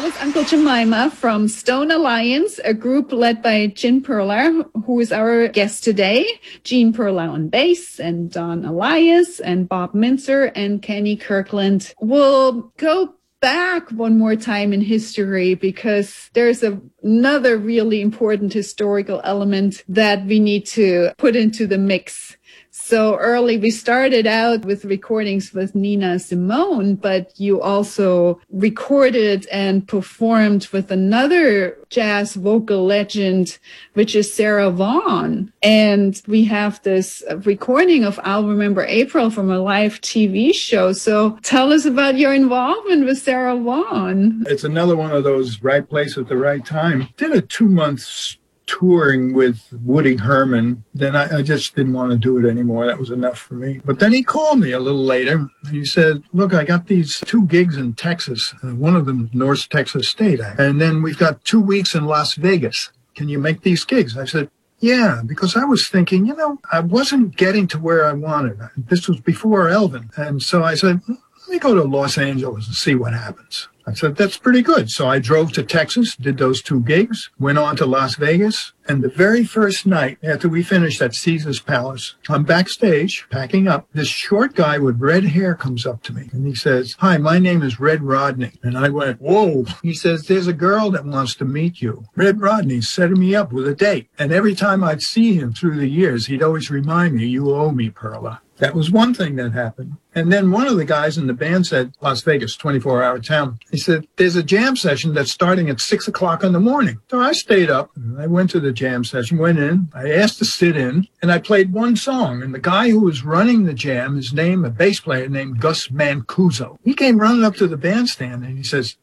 That was Uncle Jemima from Stone Alliance, a group led by Gene Perla, who is our guest today. Gene Perla on bass, and Don Elias, and Bob Minzer, and Kenny Kirkland. We'll go back one more time in history because there's another really important historical element that we need to put into the mix. So early, we started out with recordings with Nina Simone, but you also recorded and performed with another jazz vocal legend, which is Sarah Vaughan. And we have this recording of I'll Remember April from a live TV show. So tell us about your involvement with Sarah Vaughan. It's another one of those right place at the right time. Did a 2-month touring with Woody Herman. Then I just didn't want to do it anymore. That was enough for me. But then he called me a little later. And he said, look, I got these 2 gigs in Texas. One of them, North Texas State. And then we've got 2 weeks in Las Vegas. Can you make these gigs? I said, yeah, because I was thinking, I wasn't getting to where I wanted. This was before Elvin. And so I said, let me go to Los Angeles and see what happens. I said, that's pretty good. So I drove to Texas, did those 2 gigs, went on to Las Vegas. And the very first night after we finished at Caesar's Palace, I'm backstage packing up. This short guy with red hair comes up to me and he says, hi, my name is Red Rodney. And I went, whoa. He says, there's a girl that wants to meet you. Red Rodney's setting me up with a date. And every time I'd see him through the years, he'd always remind me, you owe me, Perla. That was one thing that happened. And then one of the guys in the band said, Las Vegas, 24-hour town. He said, there's a jam session that's starting at 6 o'clock in the morning. So I stayed up. I went to the jam session, went in. I asked to sit in, and I played one song. And the guy who was running the jam, a bass player named Gus Mancuso, he came running up to the bandstand, and he says,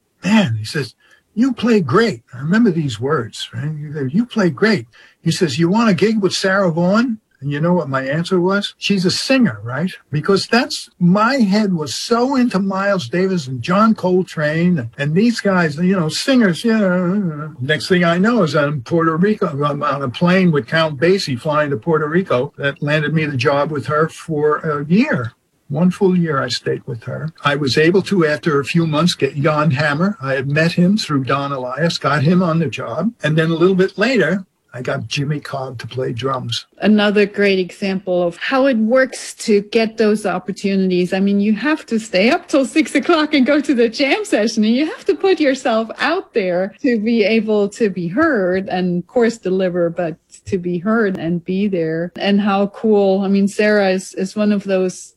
you play great. I remember these words, right? You play great. He says, you want a gig with Sarah Vaughan? And you know what my answer was? She's a singer, right? Because my head was so into Miles Davis and John Coltrane and these guys, singers. Yeah. Next thing I know is I'm in Puerto Rico. I'm on a plane with Count Basie flying to Puerto Rico. That landed me the job with her for a year. 1 full year I stayed with her. I was able to, after a few months, get Jan Hammer. I had met him through Don Elias, got him on the job. And then a little bit later, I got Jimmy Cobb to play drums. Another great example of how it works to get those opportunities. I mean, you have to stay up till 6 o'clock and go to the jam session, and you have to put yourself out there to be able to be heard and, of course, deliver, but to be heard and be there. And how cool. I mean, Sarah is one of those